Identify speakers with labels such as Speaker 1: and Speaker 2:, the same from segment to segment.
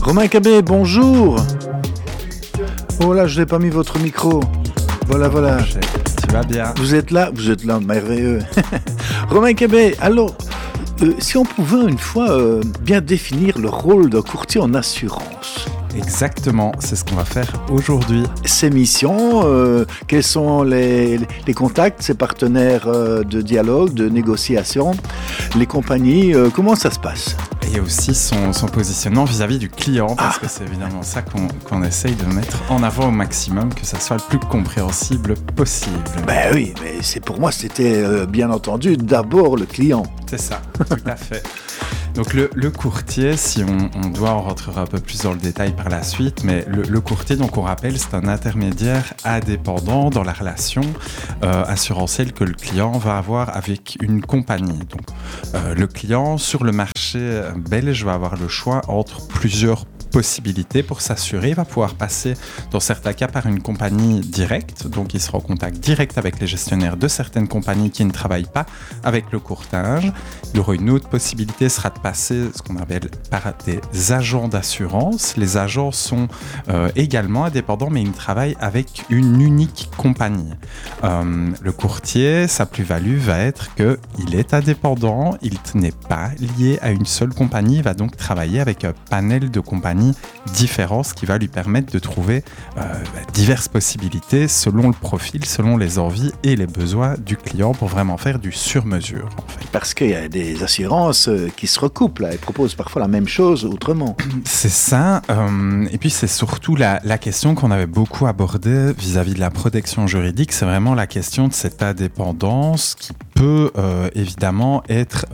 Speaker 1: Romain Cabet, bonjour. Oh là, je n'ai pas mis votre micro. Voilà.
Speaker 2: Tu vas bien.
Speaker 1: Vous êtes là, merveilleux. Romain Cabet, alors, si on pouvait une fois bien définir le rôle d'un courtier en assurance.
Speaker 2: Exactement, c'est ce qu'on va faire aujourd'hui.
Speaker 1: Ses missions, quels sont les contacts, ses partenaires de dialogue, de négociation, les compagnies, comment ça se passe ?
Speaker 2: Et aussi son positionnement vis-à-vis du client, parce que c'est évidemment ça qu'on essaye de mettre en avant au maximum, que ça soit le plus compréhensible possible.
Speaker 1: Ben oui, mais pour moi, c'était bien entendu d'abord le client.
Speaker 2: C'est ça, tout à fait. Donc le courtier, si on doit, on rentrera un peu plus dans le détail par la suite, mais le courtier, donc on rappelle, c'est un intermédiaire indépendant dans la relation assurantielle que le client va avoir avec une compagnie. Donc le client, sur le marché belge, va avoir le choix entre plusieurs possibilités pour s'assurer. Il va pouvoir passer, dans certains cas, par une compagnie directe. Donc, il sera en contact direct avec les gestionnaires de certaines compagnies qui ne travaillent pas avec le courtage. Il y aura une autre possibilité, sera de passer ce qu'on appelle par des agents d'assurance. Les agents sont également indépendants, mais ils travaillent avec une unique compagnie. Le courtier, sa plus-value va être qu'il est indépendant, il n'est pas lié à une seule compagnie, il va donc travailler avec un panel de compagnies différents, ce qui va lui permettre de trouver diverses possibilités selon le profil, selon les envies et les besoins du client pour vraiment faire du sur-mesure. En fait.
Speaker 1: Parce qu'il y a des assurances qui se recoupent là, et proposent parfois la même chose autrement.
Speaker 2: C'est ça, et puis c'est surtout la question qu'on avait beaucoup abordée vis-à-vis de la protection juridique, c'est vraiment la question de cette indépendance qui peut évidemment être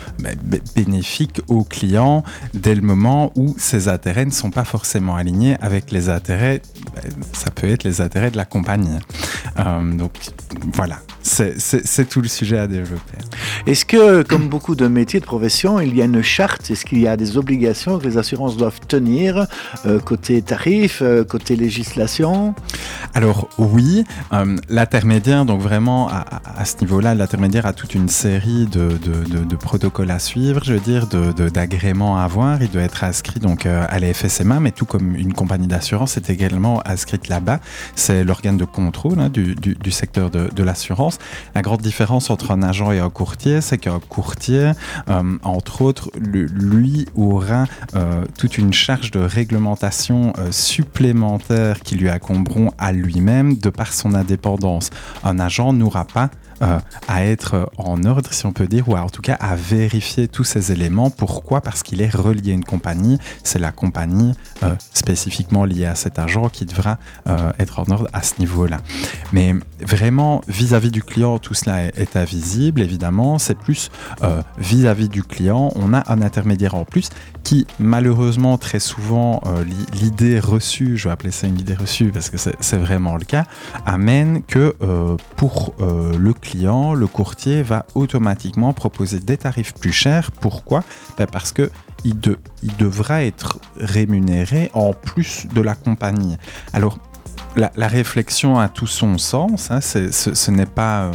Speaker 2: bénéfique au client dès le moment où ses intérêts ne sont pas forcément alignés avec les intérêts, ça peut être les intérêts de la compagnie. Donc voilà, c'est tout le sujet à développer.
Speaker 1: Est-ce que, comme beaucoup de métiers de profession, il y a une charte? Est-ce qu'il y a des obligations que les assurances doivent tenir, côté tarif, côté législation? Alors
Speaker 2: oui, l'intermédiaire, donc vraiment à ce niveau-là, l'intermédiaire a toute une série de protocoles à suivre, je veux dire, d'agréments à avoir. Il doit être inscrit donc à la FSMA, mais tout comme une compagnie d'assurance est également inscrite là-bas. C'est l'organe de contrôle du secteur de l'assurance. La grande différence entre un agent et un courtier, c'est qu'un courtier, entre autres, lui aura toute une charge de réglementation supplémentaire qui lui incomberont à lui-même de par son indépendance. Un agent n'aura pas à être en ordre, si on peut dire, ou en tout cas à vérifier tous ces éléments. Pourquoi ? Parce qu'il est relié à une compagnie. C'est la compagnie spécifiquement liée à cet agent qui devra être en ordre à ce niveau-là. Mais vraiment, vis-à-vis du client, tout cela est invisible, évidemment. C'est plus vis-à-vis du client, on a un intermédiaire en plus qui, malheureusement, très souvent, l'idée reçue, je vais appeler ça une idée reçue parce que c'est vraiment le cas, amène que pour le client, le courtier va automatiquement proposer des tarifs plus chers. Pourquoi ? Parce que il devra être rémunéré en plus de la compagnie. Alors, la réflexion a tout son sens, hein, ce n'est pas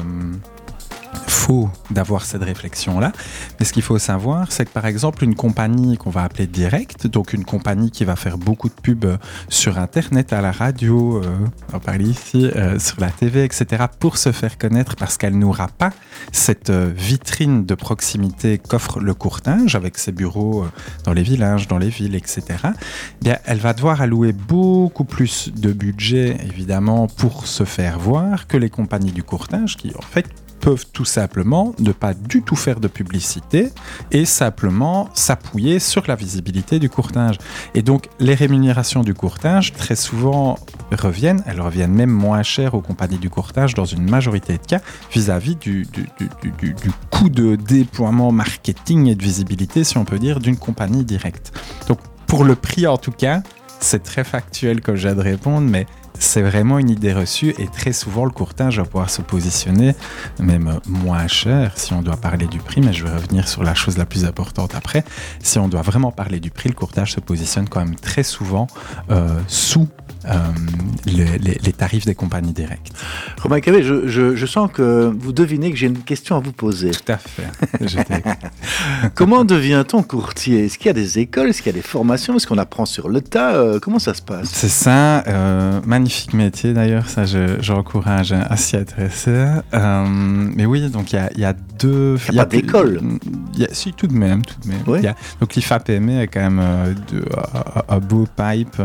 Speaker 2: faux d'avoir cette réflexion-là, mais ce qu'il faut savoir, c'est que par exemple une compagnie qu'on va appeler directe, donc une compagnie qui va faire beaucoup de pubs sur Internet, à la radio, on parle ici, sur la TV, etc., pour se faire connaître parce qu'elle n'aura pas cette vitrine de proximité qu'offre le courtage avec ses bureaux dans les villages, dans les villes, etc., bien, elle va devoir allouer beaucoup plus de budget, évidemment, pour se faire voir que les compagnies du courtage qui, en fait, peuvent tout simplement ne pas du tout faire de publicité et simplement s'appuyer sur la visibilité du courtage. Et donc, les rémunérations du courtage, très souvent, elles reviennent même moins cher aux compagnies du courtage dans une majorité de cas vis-à-vis du coût de déploiement marketing et de visibilité, si on peut dire, d'une compagnie directe. Donc, pour le prix, en tout cas, c'est très factuel comme j'ai de répondre, mais c'est vraiment une idée reçue et très souvent le courtage va pouvoir se positionner même moins cher si on doit parler du prix, mais je vais revenir sur la chose la plus importante après. Si on doit vraiment parler du prix, le courtage se positionne quand même très souvent sous les tarifs des compagnies directes.
Speaker 1: Romain Cabet, je sens que vous devinez que j'ai une question à vous poser.
Speaker 2: Tout à fait.
Speaker 1: Comment devient-on courtier? Est-ce qu'il y a des écoles? Est-ce qu'il y a des formations? Est-ce qu'on apprend sur le tas? Comment ça se passe?
Speaker 2: C'est ça, magnifique métier d'ailleurs, ça j'encourage à s'y intéresser. Mais oui, donc il y a deux...
Speaker 1: Il n'y a pas d'école?
Speaker 2: Si, tout de même.
Speaker 1: Oui.
Speaker 2: Donc l'IFAPME est quand même un beau pipe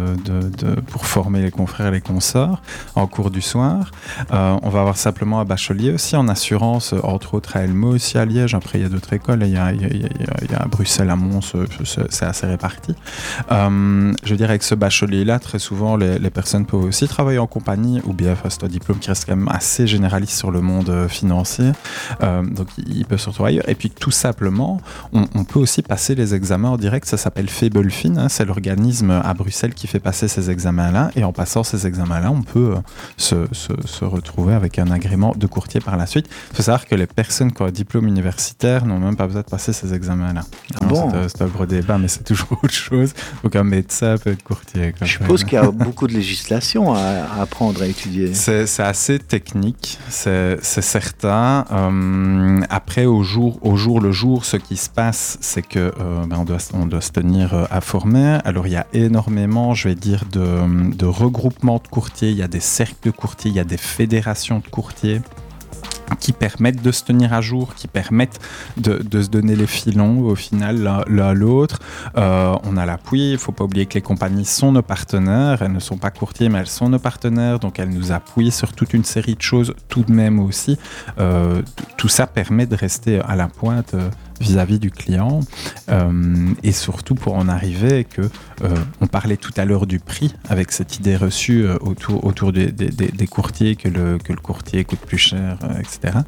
Speaker 2: pour former les confrères et les consorts en cours du soir. On va avoir simplement un bachelier aussi en assurance, entre autres à Elmo, aussi à Liège. Après, il y a d'autres écoles. Il y a à Bruxelles, à Mons, c'est assez réparti. Je veux dire, avec ce bachelier-là, très souvent, les personnes peuvent aussi travailler en compagnie ou bien faire un diplôme qui reste quand même assez généraliste sur le monde financier. Donc, ils peuvent se retrouver ailleurs. Et puis, tout simplement, on peut aussi passer les examens en direct. Ça s'appelle Febelfin. Hein, c'est l'organisme à Bruxelles qui fait passer ces examens-là. Et en passant ces examens-là, on peut se retrouver avec un agrément de courtier par la suite. Il faut savoir que les personnes qui ont un diplôme universitaire n'ont même pas besoin de passer ces examens-là.
Speaker 1: Bon.
Speaker 2: C'est un gros débat, mais c'est toujours autre chose. Donc un médecin peut être courtier.
Speaker 1: Je suppose qu'il y a beaucoup de législation à apprendre, à étudier.
Speaker 2: C'est assez technique, c'est certain. Après, au jour le jour, ce qui se passe, c'est que on doit se tenir à former. Alors il y a énormément, je vais dire, de regroupements de courtiers. Il y a des cercles de courtiers, il y a des fédérations de courtiers qui permettent de se tenir à jour, qui permettent de se donner les filons au final l'un à l'autre. On a l'appui, il ne faut pas oublier que les compagnies sont nos partenaires, elles ne sont pas courtiers mais elles sont nos partenaires, donc elles nous appuient sur toute une série de choses tout de même aussi. Tout ça permet de rester à la pointe vis-à-vis du client et surtout pour en arriver que on parlait tout à l'heure du prix avec cette idée reçue autour des courtiers que le courtier coûte plus cher, etc.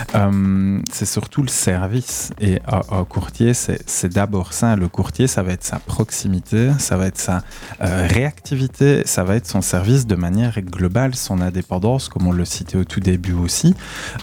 Speaker 2: C'est surtout le service et un courtier c'est d'abord ça. Le courtier ça va être sa proximité, ça va être sa réactivité, ça va être son service de manière globale, son indépendance comme on le citait au tout début aussi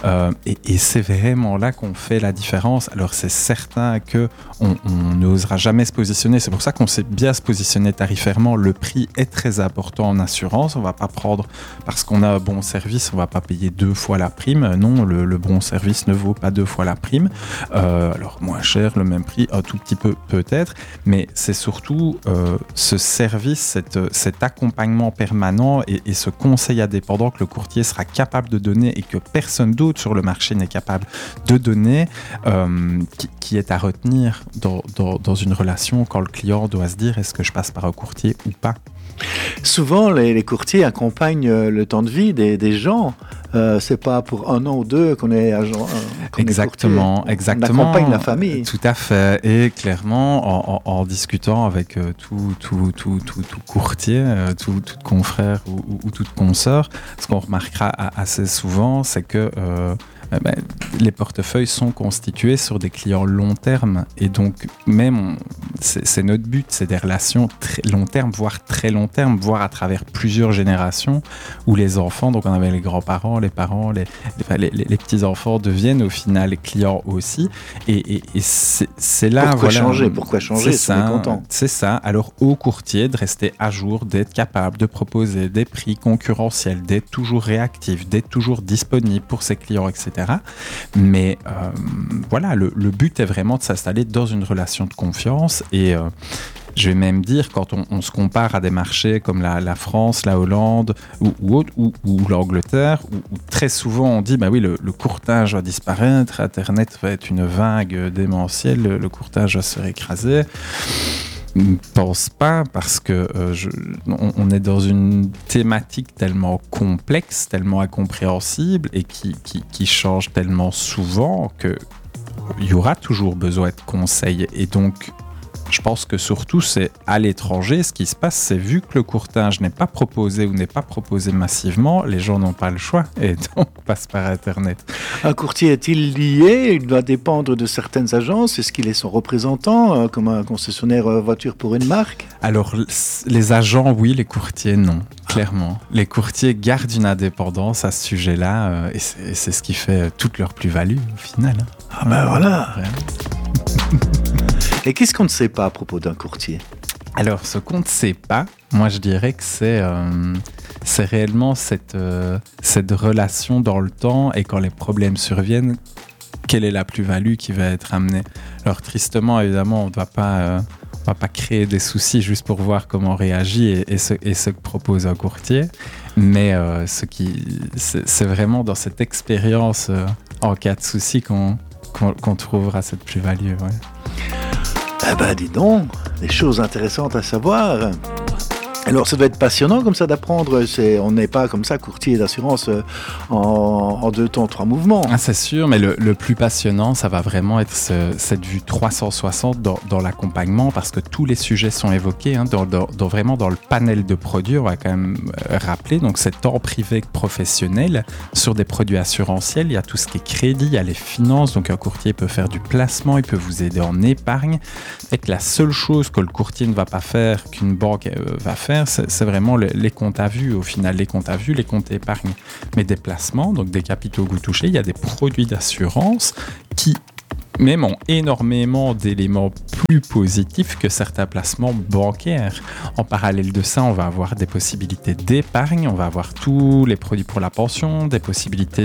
Speaker 2: et c'est vraiment là qu'on fait la différence. Alors c'est certain qu'on n'osera jamais se positionner, c'est pour ça qu'on sait bien se positionner tarifairement. Le prix est très important en assurance, on ne va pas prendre parce qu'on a un bon service, on ne va pas payer 2 fois la prime, non, le bon service ne vaut pas 2 fois la prime, alors moins cher, le même prix, un tout petit peu peut-être, mais c'est surtout ce service, cet accompagnement permanent et ce conseil indépendant que le courtier sera capable de donner et que personne d'autre sur le marché n'est capable de donner, qui est à retenir dans une relation quand le client doit se dire est-ce que je passe par un courtier ou pas.
Speaker 1: Souvent, les courtiers accompagnent le temps de vie des gens. C'est pas pour 1 an ou 2 qu'on est agent.
Speaker 2: Exactement.
Speaker 1: On accompagne la famille.
Speaker 2: Tout à fait. Et clairement, en discutant avec tout courtier, tout confrère ou toute consoeur, ce qu'on remarquera assez souvent, c'est que les portefeuilles sont constitués sur des clients long terme et donc même c'est notre but, c'est des relations très long terme, voire très long terme, voire à travers plusieurs générations où les enfants, donc on avait les grands-parents, les parents, les petits-enfants deviennent au final les clients aussi et c'est là
Speaker 1: pourquoi changer si on est content.
Speaker 2: C'est ça, alors au courtier de rester à jour, d'être capable de proposer des prix concurrentiels, d'être toujours réactif, d'être toujours disponible pour ses clients, etc. Mais voilà, le but est vraiment de s'installer dans une relation de confiance et je vais même dire, quand on se compare à des marchés comme la France, la Hollande ou l'Angleterre, où très souvent on dit bah oui, le courtage va disparaître, Internet va être une vague démentielle, le courtage va se faire écraser. Je ne pense pas parce que on est dans une thématique tellement complexe, tellement incompréhensible et qui change tellement souvent qu'il y aura toujours besoin de conseils. Et donc, je pense que surtout, c'est à l'étranger, ce qui se passe, c'est vu que le courtage n'est pas proposé ou n'est pas proposé massivement, les gens n'ont pas le choix et donc passent par Internet.
Speaker 1: Un courtier est-il lié? Il doit dépendre de certaines agences? Est-ce qu'il est son représentant, comme un concessionnaire voiture pour une marque? Alors,
Speaker 2: les agents, oui, les courtiers, non. Clairement. Les courtiers gardent une indépendance à ce sujet-là et c'est ce qui fait toute leur plus-value au final.
Speaker 1: Ah ben voilà. Et qu'est-ce qu'on ne sait pas à propos d'un courtier?
Speaker 2: Alors, ce qu'on ne sait pas, moi je dirais que c'est réellement cette relation dans le temps et quand les problèmes surviennent, quelle est la plus-value qui va être amenée. Alors tristement, évidemment, on ne va pas créer des soucis juste pour voir comment on réagit et ce que propose un courtier, mais c'est vraiment dans cette expérience en cas de souci qu'on trouvera cette plus-value. Ouais.
Speaker 1: Eh ben, dis donc, des choses intéressantes à savoir. Alors, ça doit être passionnant comme ça d'apprendre. On n'est pas comme ça courtier d'assurance en 2 temps, 3 mouvements.
Speaker 2: Ah, c'est sûr, mais le plus passionnant, ça va vraiment être cette vue 360 dans l'accompagnement parce que tous les sujets sont évoqués vraiment dans le panel de produits. On va quand même rappeler, donc c'est tant privé que professionnel. Sur des produits assurantiels, il y a tout ce qui est crédit, il y a les finances. Donc, un courtier peut faire du placement, il peut vous aider en épargne. Et que la seule chose que le courtier ne va pas faire, qu'une banque va faire, c'est vraiment les comptes à vue. Au final, les comptes à vue, les comptes épargne, mais des placements, donc des capitaux que vous touchez. Il y a des produits d'assurance qui même ont énormément d'éléments plus positifs que certains placements bancaires. En parallèle de ça, on va avoir des possibilités d'épargne, on va avoir tous les produits pour la pension, des possibilités